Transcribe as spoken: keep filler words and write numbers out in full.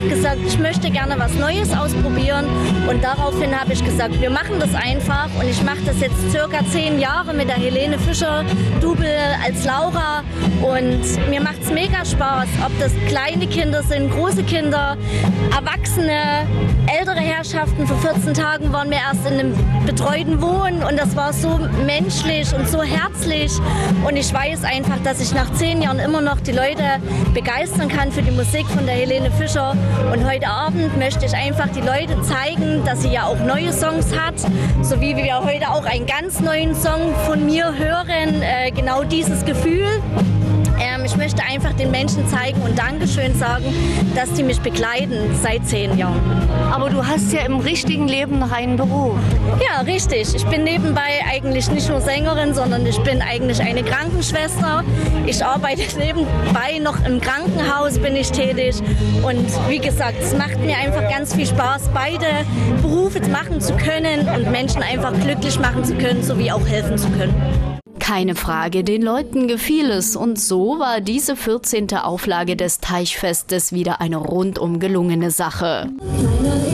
gesagt, ich möchte gerne was Neues ausprobieren und daraufhin habe ich gesagt, wir machen das einfach und ich mache das jetzt circa zehn Jahre mit der Helene Fischer, Double als Laura und mir macht es mega Spaß, ob das kleine Kinder sind, große Kinder, Erwachsene, ältere Herrschaften. Vor vierzehn Tagen waren wir erst in einem betreuten Wohnen und das war so menschlich und so herzlich und ich weiß einfach, dass ich nach zehn Jahren immer noch die Leute begeistern kann für die Musik von der Helene Fischer. Und heute Abend möchte ich einfach die Leute zeigen, dass sie ja auch neue Songs hat, so wie wir heute auch einen ganz neuen Song von mir hören, äh, genau dieses Gefühl. Ähm, ich möchte einfach den Menschen zeigen und Dankeschön sagen, dass die mich begleiten seit zehn Jahren. Aber du hast ja im richtigen Leben noch einen Beruf. Ja, richtig. Ich bin nebenbei eigentlich nicht nur Sängerin, sondern ich bin eigentlich eine Krankenschwester. Ich arbeite nebenbei noch im Krankenhaus, bin ich tätig. Und wie gesagt, es macht mir einfach ganz viel Spaß, beide Berufe machen zu können und Menschen einfach glücklich machen zu können, sowie auch helfen zu können. Keine Frage, den Leuten gefiel es und so war diese vierzehnte Auflage des Teichfestes wieder eine rundum gelungene Sache.